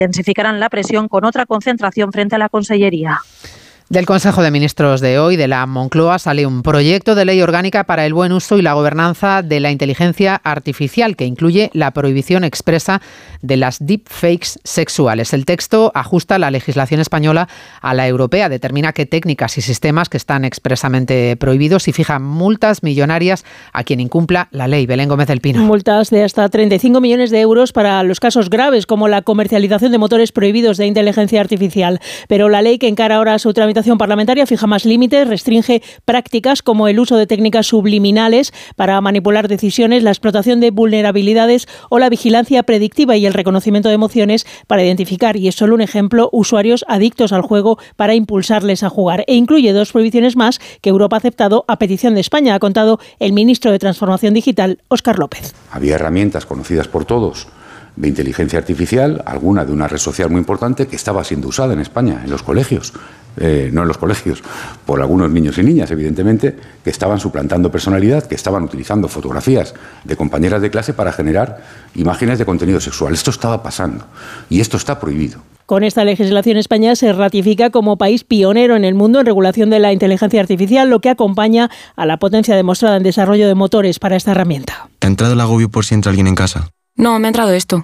intensificarán la presión con otra concentración frente a la Consellería. Del Consejo de Ministros de hoy, de la Moncloa, sale un proyecto de ley orgánica para el buen uso y la gobernanza de la inteligencia artificial, que incluye la prohibición expresa de las deepfakes sexuales. El texto ajusta la legislación española a la europea, determina qué técnicas y sistemas que están expresamente prohibidos y fija multas millonarias a quien incumpla la ley. Belén Gómez del Pino. Multas de hasta 35 millones de euros para los casos graves, como la comercialización de motores prohibidos de inteligencia artificial. Pero la ley que encara ahora su tramitación parlamentaria fija más límites, restringe prácticas como el uso de técnicas subliminales para manipular decisiones, la explotación de vulnerabilidades o la vigilancia predictiva y el reconocimiento de emociones para identificar, y es solo un ejemplo, usuarios adictos al juego para impulsarles a jugar. E incluye 2 prohibiciones más que Europa ha aceptado a petición de España, ha contado el ministro de Transformación Digital, Óscar López. Había herramientas conocidas por todos de inteligencia artificial, alguna de una red social muy importante que estaba siendo usada en España, en los colegios. No en los colegios, por algunos niños y niñas, evidentemente, que estaban suplantando personalidad, que estaban utilizando fotografías de compañeras de clase para generar imágenes de contenido sexual. Esto estaba pasando y esto está prohibido. Con esta legislación, España se ratifica como país pionero en el mundo en regulación de la inteligencia artificial, lo que acompaña a la potencia demostrada en desarrollo de motores para esta herramienta. ¿Te ha entrado el agobio por si entra alguien en casa? No, me ha entrado esto.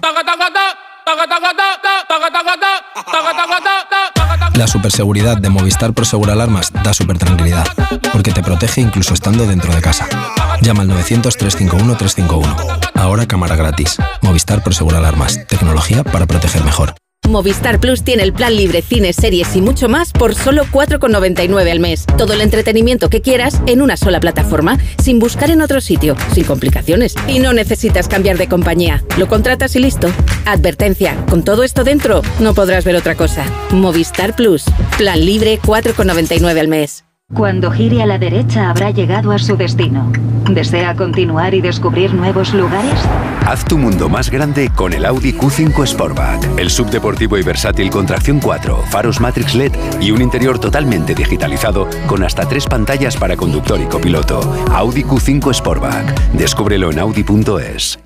La superseguridad de Movistar Prosegur Alarmas da supertranquilidad, porque te protege incluso estando dentro de casa. Llama al 900-351-351. Ahora cámara gratis. Movistar Prosegur Alarmas. Tecnología para proteger mejor. Movistar Plus tiene el plan libre, cines, series y mucho más por solo 4,99 al mes. Todo el entretenimiento que quieras en una sola plataforma, sin buscar en otro sitio, sin complicaciones. Y no necesitas cambiar de compañía. Lo contratas y listo. Advertencia, con todo esto dentro, no podrás ver otra cosa. Movistar Plus. Plan libre, 4,99 al mes. Cuando gire a la derecha habrá llegado a su destino. ¿Desea continuar y descubrir nuevos lugares? Haz tu mundo más grande con el Audi Q5 Sportback. El subdeportivo y versátil con tracción 4, faros Matrix LED y un interior totalmente digitalizado con hasta 3 pantallas para conductor y copiloto. Audi Q5 Sportback. Descúbrelo en audi.es.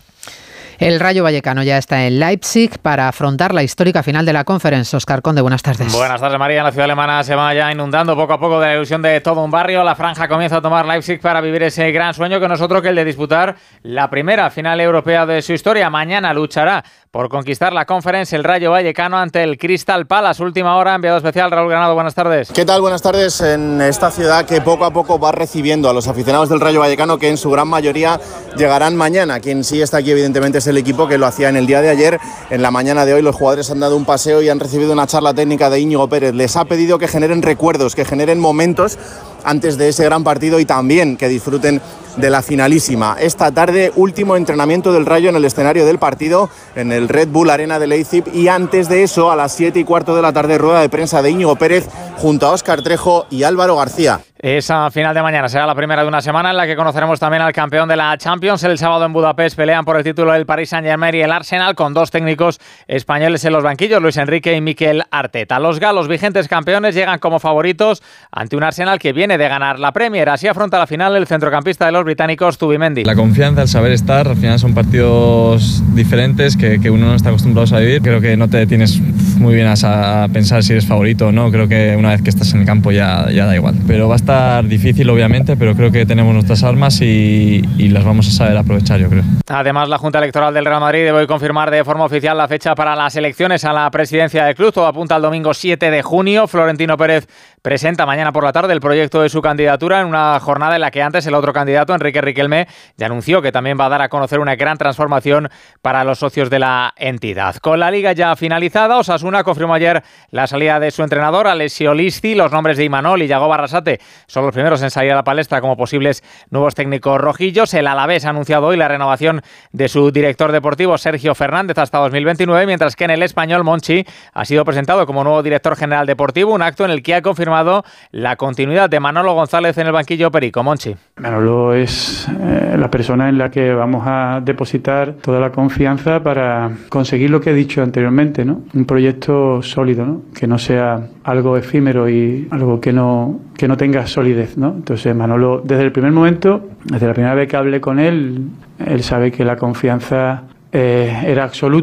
El Rayo Vallecano ya está en Leipzig para afrontar la histórica final de la Conference. Óscar Conde, buenas tardes. Buenas tardes, María. En la ciudad alemana se va ya inundando poco a poco de la ilusión de todo un barrio. La franja comienza a tomar Leipzig para vivir ese gran sueño que no es otro que el de disputar la primera final europea de su historia. Mañana luchará por conquistar la Conference el Rayo Vallecano ante el Crystal Palace. Última hora, enviado especial Raúl Granado, buenas tardes. ¿Qué tal? Buenas tardes. En esta ciudad que poco a poco va recibiendo a los aficionados del Rayo Vallecano, que en su gran mayoría llegarán mañana. Quien sí está aquí evidentemente es el equipo que lo hacía en el día de ayer. En la mañana de hoy los jugadores han dado un paseo y han recibido una charla técnica de Íñigo Pérez. Les ha pedido que generen recuerdos, que generen momentos antes de ese gran partido y también que disfruten de la finalísima. Esta tarde, último entrenamiento del Rayo en el escenario del partido, en el Red Bull Arena de Leipzig, y antes de eso, a las 7:15 de la tarde, rueda de prensa de Íñigo Pérez junto a Óscar Trejo y Álvaro García. Esa final de mañana será la primera de una semana en la que conoceremos también al campeón de la Champions. El sábado en Budapest pelean por el título el Paris Saint-Germain y el Arsenal, con 2 técnicos españoles en los banquillos, Luis Enrique y Mikel Arteta. Los galos, vigentes campeones, llegan como favoritos ante un Arsenal que viene de ganar la Premier. Así afronta la final el centrocampista de los británicos, Zubimendi. La confianza, el saber estar, al final son partidos diferentes que uno no está acostumbrado a vivir. Creo que no te tienes muy bien a pensar si eres favorito o no. Creo que una vez que estás en el campo ya da igual. Pero va a estar difícil, obviamente, pero creo que tenemos nuestras armas y las vamos a saber aprovechar, yo creo. Además, la Junta Electoral del Real Madrid debe hoy confirmar de forma oficial la fecha para las elecciones a la presidencia del club. Todo apunta al domingo 7 de junio. Florentino Pérez presenta mañana por la tarde el proyecto de su candidatura en una jornada en la que antes el otro candidato, Enrique Riquelme, ya anunció que también va a dar a conocer una gran transformación para los socios de la entidad. Con la liga ya finalizada, Osasuna confirmó ayer la salida de su entrenador, Alessio Listi. Los nombres de Imanol y Yago Barrasate son los primeros en salir a la palestra como posibles nuevos técnicos rojillos. El Alavés ha anunciado hoy la renovación de su director deportivo, Sergio Fernández, hasta 2029, mientras que en el Español, Monchi ha sido presentado como nuevo director general deportivo, un acto en el que ha confirmado la continuidad de Manolo González en el banquillo perico. Monchi. Manolo es la persona en la que vamos a depositar toda la confianza para conseguir lo que he dicho anteriormente, ¿no? Un proyecto sólido, ¿no? Que no sea algo efímero y algo que no tenga solidez, ¿no? Entonces Manolo, desde el primer momento, desde la primera vez que hablé con él sabe que la confianza era absoluta.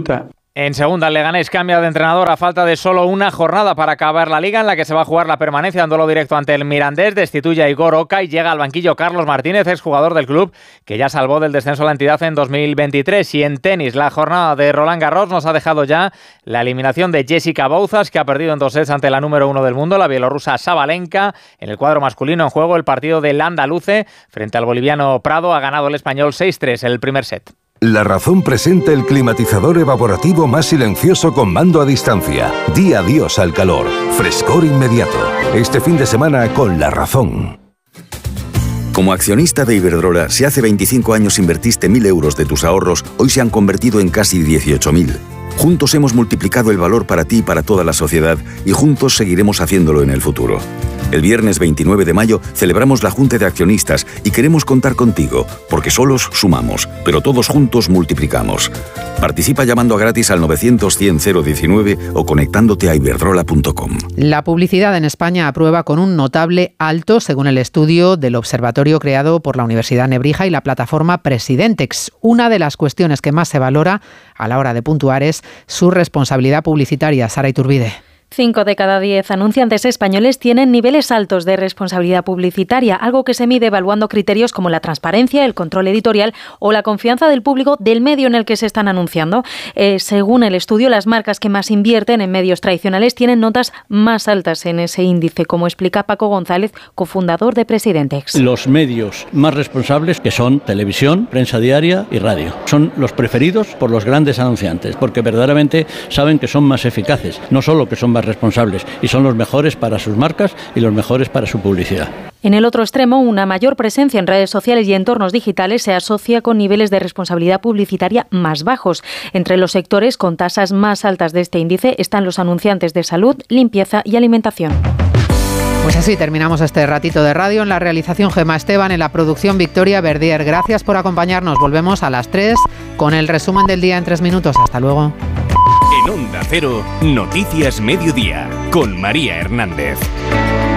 En segunda, el Leganés cambia de entrenador a falta de solo una jornada para acabar la Liga, en la que se va a jugar la permanencia en duelo directo ante el Mirandés. Destituye a Igor Oca y llega al banquillo Carlos Martínez, exjugador del club, que ya salvó del descenso a la entidad en 2023. Y en tenis, la jornada de Roland Garros nos ha dejado ya la eliminación de Jessica Bouzas, que ha perdido en 2 sets ante la número 1 del mundo, la bielorrusa Sabalenka. En el cuadro masculino en juego, el partido del andaluce frente al boliviano Prado. Ha ganado el español 6-3 el primer set. La Razón presenta el climatizador evaporativo más silencioso con mando a distancia. Di adiós al calor. Frescor inmediato. Este fin de semana con La Razón. Como accionista de Iberdrola, si hace 25 años invertiste 1.000 euros de tus ahorros, hoy se han convertido en casi 18.000. Juntos hemos multiplicado el valor para ti y para toda la sociedad, y juntos seguiremos haciéndolo en el futuro. El viernes 29 de mayo celebramos la Junta de Accionistas y queremos contar contigo, porque solos sumamos, pero todos juntos multiplicamos. Participa llamando gratis al 900-100-019 o conectándote a iberdrola.com. La publicidad en España aprueba con un notable alto, según el estudio del observatorio creado por la Universidad Nebrija y la plataforma Presidentex. Una de las cuestiones que más se valora a la hora de puntuar es su responsabilidad publicitaria. Sara Iturbide. 5 de cada 10 anunciantes españoles tienen niveles altos de responsabilidad publicitaria, algo que se mide evaluando criterios como la transparencia, el control editorial o la confianza del público del medio en el que se están anunciando. Según el estudio, las marcas que más invierten en medios tradicionales tienen notas más altas en ese índice, como explica Paco González, cofundador de Presidentex. Los medios más responsables, que son televisión, prensa diaria y radio, son los preferidos por los grandes anunciantes, porque verdaderamente saben que son más eficaces, no solo que son más responsables, y son los mejores para sus marcas y los mejores para su publicidad. En el otro extremo, una mayor presencia en redes sociales y entornos digitales se asocia con niveles de responsabilidad publicitaria más bajos. Entre los sectores con tasas más altas de este índice están los anunciantes de salud, limpieza y alimentación. Pues así terminamos este ratito de radio. En la realización Gemma Esteban, en la producción Victoria Verdier. Gracias por acompañarnos. Volvemos a las 3 con el resumen del día en 3 minutos. Hasta luego. En Onda Cero, Noticias Mediodía, con María Hernández.